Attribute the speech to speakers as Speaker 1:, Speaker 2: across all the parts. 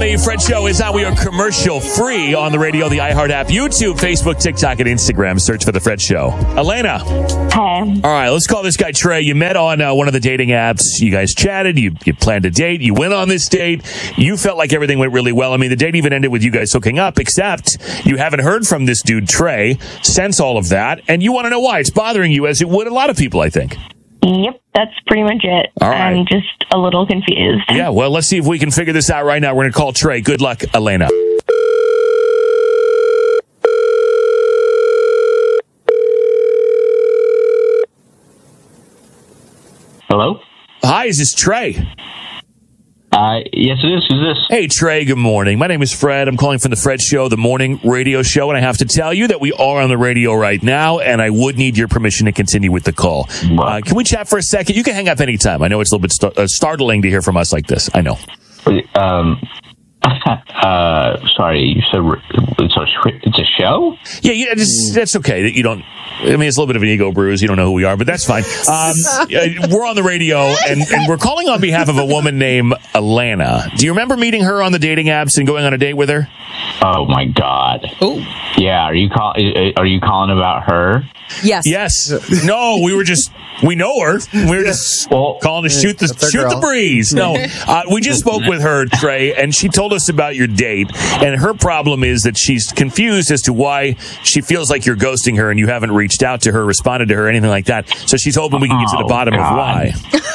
Speaker 1: everybody. Fred Show is on. We are commercial free on the radio, the iHeart app, YouTube, Facebook, TikTok, and Instagram. Search for the Fred Show. Elena.
Speaker 2: Hey.
Speaker 1: All right, let's call this guy Trey. You met on one of the dating apps. You guys chatted. You planned a date. You went on this date. You felt like everything went really well. I mean, the date even ended with you guys hooking up, except you haven't heard from this dude, Trey, since all of that. And you want to know why. It's bothering you, as it would a lot of people, I think.
Speaker 2: Yep, that's pretty much it.
Speaker 1: All right.
Speaker 2: I'm just a little confused.
Speaker 1: Yeah, well, let's see if we can figure this out right now. We're going to call Trey. Good luck, Elena.
Speaker 3: Hello?
Speaker 1: Hi, is this Trey?
Speaker 3: Yes, it is. Who's this?
Speaker 1: Hey, Trey, good morning. My name is Fred. I'm calling from the Fred Show, the morning radio show, and I have to tell you that we are on the radio right now, and I would need your permission to continue with the call. Can we chat for a second? You can hang up anytime. I know it's a little bit startling to hear from us like this. I know.
Speaker 3: Sorry, you said it's a show?
Speaker 1: Yeah, that's okay. That you don't. I mean, it's a little bit of an ego bruise. You don't know who we are, but that's fine. We're on the radio, and we're calling on behalf of a woman named Elena. Do you remember meeting her on the dating apps and going on a date with her?
Speaker 3: Oh my God!
Speaker 4: Oh,
Speaker 3: yeah. Are you calling about her?
Speaker 4: Yes.
Speaker 1: No, we know her. We were just calling to shoot the breeze. No, we just spoke with her, Trey, and she told us about your date. And her problem is that she's confused as to why she feels like you're ghosting her and you haven't reached out to her, responded to her, anything like that. So she's hoping we can get to the bottom of why.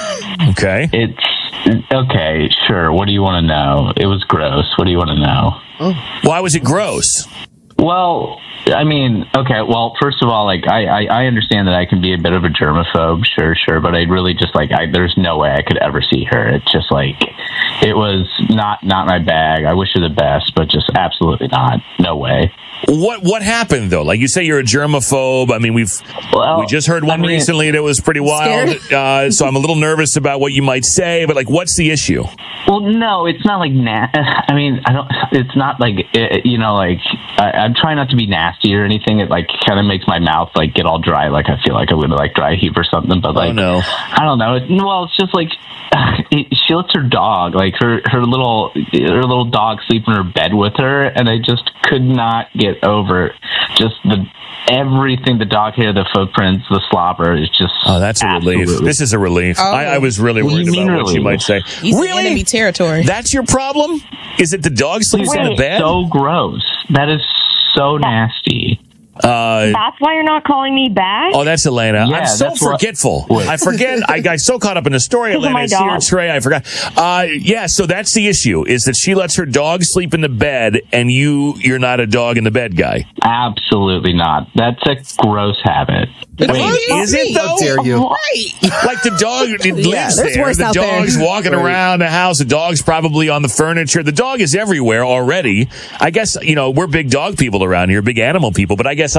Speaker 1: Okay.
Speaker 3: It's okay. Sure. What do you want to know? It was gross. What do you want to know?
Speaker 1: Oh. Why was it gross?
Speaker 3: Well, I mean, okay, well, first of all, like, I understand that I can be a bit of a germaphobe, sure, but I really just, like, there's no way I could ever see her. It's just, like, it was not my bag. I wish her the best, but just absolutely not. No way.
Speaker 1: What happened, though? Like, you say you're a germaphobe. I mean, we just heard one recently that was pretty wild, so I'm a little nervous about what you might say, but, like, what's the issue?
Speaker 3: Well, no, it's not like I mean, it's not like, like, I'm trying not to be nasty or anything. It, like, kind of makes my mouth, like, get all dry, like, I feel like I'm going to, like, dry heave or something, but, like,
Speaker 1: no.
Speaker 3: I don't know. It's just, like, she lets her dog, like, her little dog sleep in her bed with her, and I just could not get over just everything, the dog hair, the footprints, the slobber is just...
Speaker 1: Oh, that's a relief. This is a relief.
Speaker 4: Oh.
Speaker 1: I was really worried about what you might say.
Speaker 4: He's in enemy territory.
Speaker 1: That's your problem? Is it the dog sleeps in the bed?
Speaker 3: So gross. That is so nasty.
Speaker 2: That's why you're not calling me back?
Speaker 1: Oh, that's Elena.
Speaker 3: Yeah,
Speaker 1: I'm so forgetful. I forget. I got so caught up in the story, Elena.
Speaker 2: My dog.
Speaker 1: Trey, I forgot. Yeah, so that's the issue, is that she lets her dog sleep in the bed, and you're not a dog in the bed guy.
Speaker 3: Absolutely not. That's a gross habit.
Speaker 1: Wait, is it, though?
Speaker 5: How dare you?
Speaker 4: Right.
Speaker 1: Like, the dog lives
Speaker 4: there's
Speaker 1: there.
Speaker 4: worse
Speaker 1: The
Speaker 4: out there.
Speaker 1: dog's walking around the house. The dog's probably on the furniture. The dog is everywhere already. I guess, we're big dog people around here, big animal people, but I guess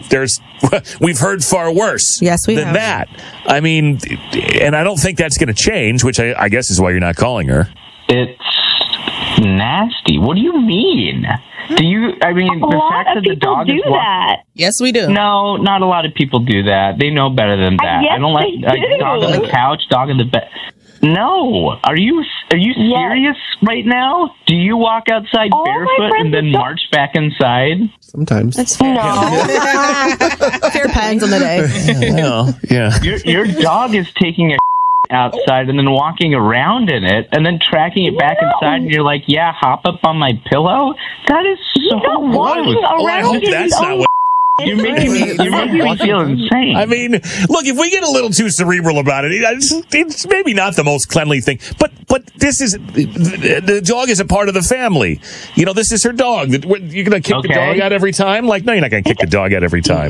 Speaker 1: we've heard far worse
Speaker 4: Yes, we
Speaker 1: than
Speaker 4: have.
Speaker 1: that. I mean, and I don't think that's going to change, which I guess is why you're not calling her.
Speaker 3: It's nasty. What do you mean? The fact that the dog is
Speaker 2: that.
Speaker 4: Yes, we do.
Speaker 3: No, not a lot of people do that. They know better than that.
Speaker 2: Yes,
Speaker 3: I don't like
Speaker 2: they do.
Speaker 3: dog on the couch, dog in the bed. No, are you serious right now? Do you walk outside barefoot and then march back inside?
Speaker 5: Sometimes.
Speaker 4: That's fair. Fair pangs on the day.
Speaker 1: Well, yeah.
Speaker 3: Your dog is taking a outside and then walking around in it and then tracking it back inside, and you're like, yeah, hop up on my pillow? That is so
Speaker 2: walking
Speaker 3: gross.
Speaker 2: around.
Speaker 1: Well, I hope that's not what...
Speaker 3: You're making me feel insane.
Speaker 1: I mean, look, if we get a little too cerebral about it, it's maybe not the most cleanly thing, but this is, the dog is a part of the family. This is her dog. You're going to kick the dog out every time? Like, no, you're not going to kick the dog out every time.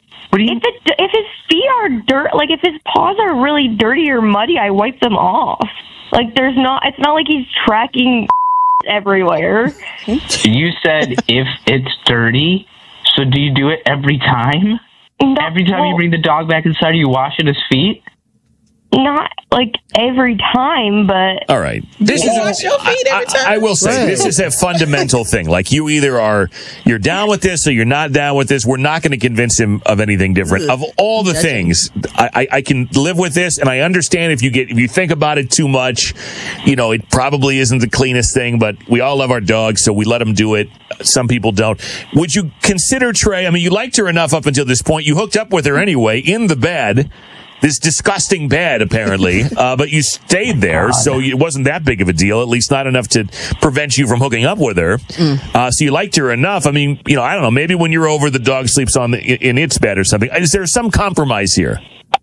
Speaker 2: If his feet are dirt, like if his paws are really dirty or muddy, I wipe them off. Like it's not like he's tracking everywhere.
Speaker 3: You said if it's dirty, so do you do it every time?
Speaker 2: No,
Speaker 3: every time you bring the dog back inside, are you washing his feet?
Speaker 2: not like every time, but
Speaker 1: all right. This is
Speaker 5: wash your feet every time.
Speaker 1: I will say this is a fundamental thing. Like you either you're down with this or you're not down with this. We're not going to convince him of anything different. Of all the things, I can live with this, and I understand if you think about it too much, it probably isn't the cleanest thing. But we all love our dogs, so we let them do it. Some people don't. Would you consider, Trey? I mean, you liked her enough up until this point. You hooked up with her anyway in the bed. This disgusting bed, apparently, but you stayed there, so it wasn't that big of a deal, at least not enough to prevent you from hooking up with her. So you liked her enough. I mean, I don't know, maybe when you're over, the dog sleeps in its bed or something. Is there some compromise here?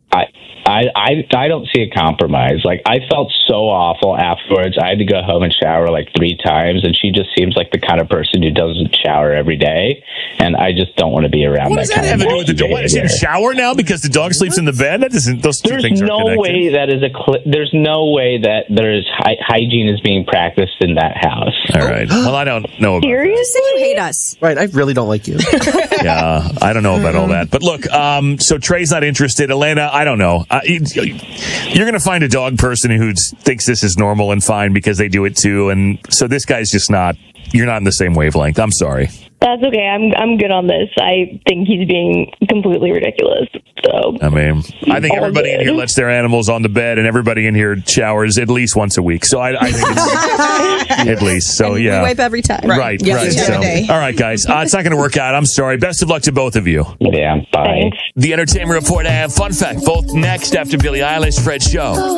Speaker 6: I don't see a compromise. Like, I felt so awful afterwards. I had to go home and shower like 3 times, and she just seems like the kind of person who doesn't shower every day, and I just don't want to be around.
Speaker 1: What does that have to do with the dog? Is it a shower now because the dog sleeps in the bed? That doesn't. Those two things aren't connected.
Speaker 6: There's no way that there's hygiene is being practiced in that house.
Speaker 1: All right. Well, I don't know about
Speaker 2: seriously,
Speaker 4: you hate us.
Speaker 7: Right. I really don't like you.
Speaker 1: Yeah, I don't know about all that. But look, so Trey's not interested. Elena, I don't know. You're going to find a dog person who thinks this is normal and fine because they do it too. And so this guy's just not, you're not in the same wavelength. I'm sorry.
Speaker 2: That's okay. I'm good on this. I think he's being completely ridiculous. So
Speaker 1: I mean, I think everybody in here lets their animals on the bed, and everybody in here showers at least once a week. So I think it's at least. So yeah,
Speaker 4: we wipe every time.
Speaker 1: Right.
Speaker 5: Yes,
Speaker 1: So,
Speaker 5: day.
Speaker 1: all right, guys, it's not going to work out. I'm sorry. Best of luck to both of you.
Speaker 6: Yeah. Bye.
Speaker 2: thanks.
Speaker 1: The Entertainment Report. I have fun fact. Both next after Billie Eilish, Fred Show.